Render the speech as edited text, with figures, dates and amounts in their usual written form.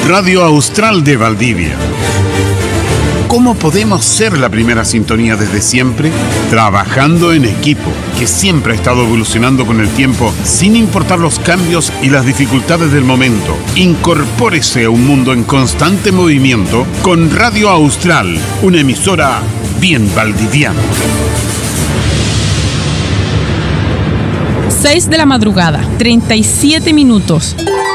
Radio Austral de Valdivia. ¿Cómo podemos ser la primera sintonía desde siempre? Trabajando en equipo, que siempre ha estado evolucionando con el tiempo, sin importar los cambios y las dificultades del momento. Incorpórese a un mundo en constante movimiento con Radio Austral, una emisora bien valdiviana. 6 de la madrugada, 37 minutos.